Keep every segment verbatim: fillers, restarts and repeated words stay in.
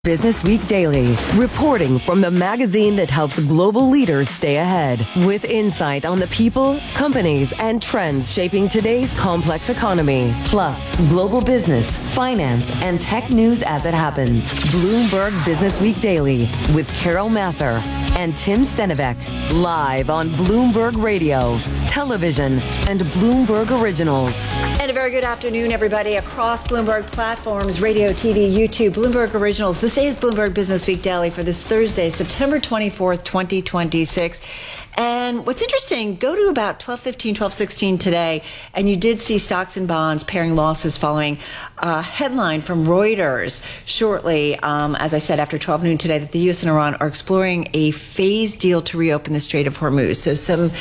Business Week Daily, reporting from the magazine that helps global leaders stay ahead, with insight on the people, companies, and trends shaping today's complex economy, plus global business, finance, and tech news as it happens. Bloomberg Business Week Daily with Carol Massar and Tim Stenivek, live on Bloomberg Radio, television, and Bloomberg Originals. And a very good afternoon, everybody, across Bloomberg platforms, radio, T V, YouTube, Bloomberg Originals. This is Bloomberg Business Week Daily for this Thursday, September twenty-fourth, twenty twenty-six. And what's interesting, go to about twelve fifteen, twelve sixteen today, and you did see stocks and bonds pairing losses following a headline from Reuters shortly, um, as I said, after twelve noon today, that the U S and Iran are exploring a phased deal to reopen the Strait of Hormuz. So some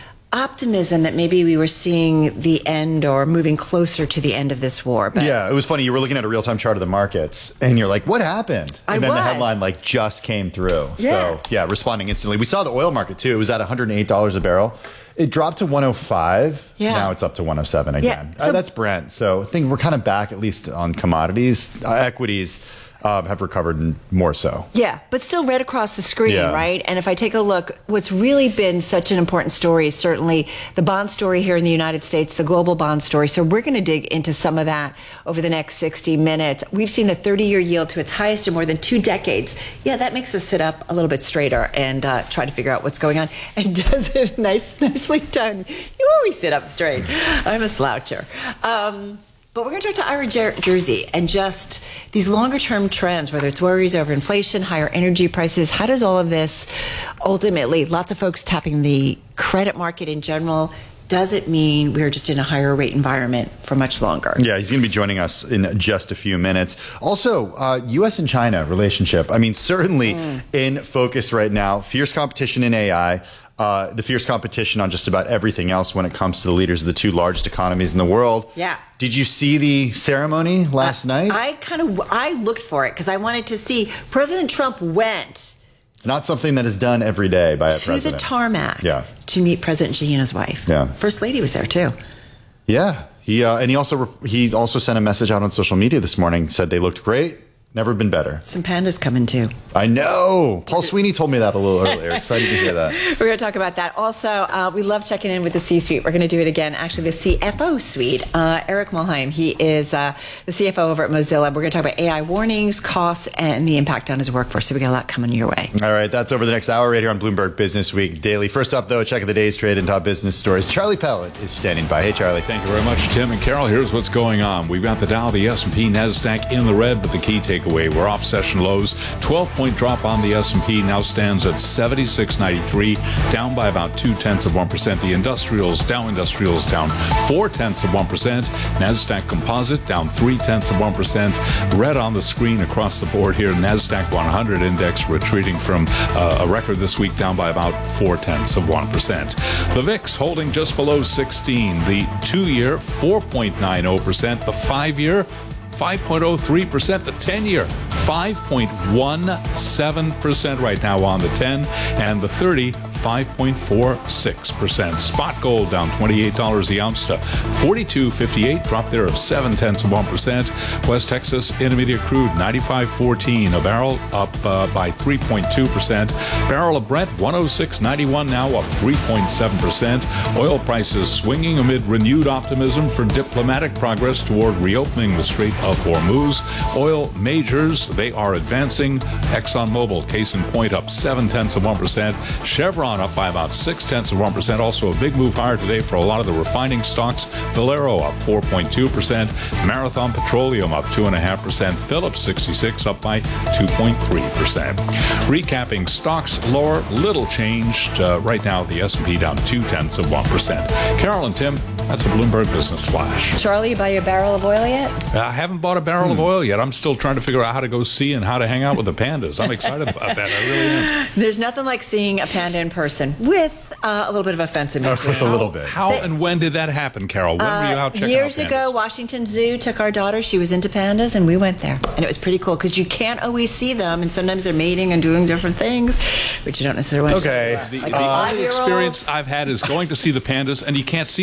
optimism that maybe we were seeing the end or moving closer to the end of this war. But yeah, it was funny. You were looking at a real-time chart of the markets, and you're like, what happened? And I then was. the headline like just came through. Yeah. So, yeah, responding instantly. We saw the oil market, too. It was at one hundred eight dollars a barrel. It dropped to one oh five. Yeah. Now it's up to one oh seven again. Yeah. So, uh, that's Brent. So I think we're kind of back, at least on commodities. Uh, equities uh, have recovered more so. Yeah, but still right across the screen, Yeah. right? And if I take a look, what's really been such an important story is certainly the bond story here in the United States, the global bond story. So we're going to dig into some of that over the next sixty minutes. We've seen the thirty-year yield to its highest in more than two decades. Yeah, that makes us sit up a little bit straighter and uh, try to figure out what's going on. And does it nice, nicely done. You always sit up straight. I'm a sloucher. Um, But we're going to talk to Ira Jer- Jersey and just these longer-term trends, whether it's worries over inflation, higher energy prices. How does all of this ultimately, lots of folks tapping the credit market in general, does it mean we're just in a higher rate environment for much longer? Yeah, he's going to be joining us in just a few minutes. Also, uh, U S and China relationship. I mean, certainly mm. in focus right now. Fierce competition in A I. Uh, the fierce competition on just about everything else when it comes to the leaders of the two largest economies in the world. Yeah. Did you see the ceremony last uh, night? I kind of, I looked for it because I wanted to see. President Trump went. It's not something that is done every day by a to president. the tarmac yeah. to meet President Xi and his wife. Yeah. First Lady was there too. Yeah. He uh, and he also he also sent a message out on social media this morning. Said they looked great. Never been better. Some pandas coming too. I know. Paul Sweeney told me that a little earlier. Excited to hear that. We're going to talk about that. Also, uh, we love checking in with the C-suite. We're going to do it again. Actually, the C F O suite. Uh, Eric Mulheim, he is uh, the C F O over at Mozilla. We're going to talk about A I warnings, costs, and the impact on his workforce. So we got a lot coming your way. All right. That's over the next hour right here on Bloomberg Business Week Daily. First up, though, a check of the day's trade and top business stories. Charlie Pellet is standing by. Hey, Charlie. Thank you very much, Tim and Carol. Here's what's going on. We've got the Dow, the S and P, NASDAQ in the red, but the key takeaway, we're off session lows. twelve-point drop on the S and P, now stands at seventy-six ninety-three, down by about two-tenths of one percent. The industrials, Dow Industrials down four-tenths of one percent. NASDAQ Composite down three-tenths of one percent. Red on the screen across the board here. NASDAQ one hundred index retreating from uh, a record this week, down by about four-tenths of one percent. The V I X holding just below sixteen. The two-year, four point nine zero percent. The five-year, five point zero three percent. The ten-year, five point one seven percent right now on the ten, and the thirty, five point four six percent. Spot gold down twenty-eight dollars the ounce to forty-two fifty-eight, drop there of seven tenths of one percent. West Texas Intermediate crude ninety-five fourteen a barrel, up uh, by three point two percent. Barrel of Brent one oh six ninety-one now, up three point seven percent. Oil prices swinging amid renewed optimism for diplomatic progress toward reopening the Strait of Hormuz. Oil majors, they are advancing. ExxonMobil, case in point, up seven tenths of one percent. Chevron up by about six tenths of one percent. Also a big move higher today for a lot of the refining stocks. Valero up four point two percent. Marathon Petroleum up two point five percent. Phillips sixty-six up by two point three percent. Recapping stocks lower, little changed. Uh, right now, the S and P down two tenths of one percent. Carol and Tim, that's a Bloomberg Business Flash. Charlie, you buy your barrel of oil yet? I haven't bought a barrel Hmm. of oil yet. I'm still trying to figure out how to go see and how to hang out with the pandas. I'm excited about that. I really am. There's nothing like seeing a panda in person with uh, a little bit of a fence in between. With a little bit. How and when did that happen, Carol? When were you out checking Years out pandas? ago, Washington Zoo took our daughter. She was into pandas, and we went there. And it was pretty cool because you can't always see them, and sometimes they're mating and doing different things, which you don't necessarily want Okay. to see. The, Like the a only five-year-old. experience I've had is going to see the pandas, and you can't see them. They're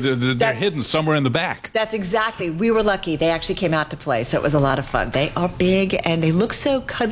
they're, they're That- hidden somewhere in the back. That's exactly. We were lucky. They actually came out to play, so it was a lot of fun. They are big and they look so cuddly.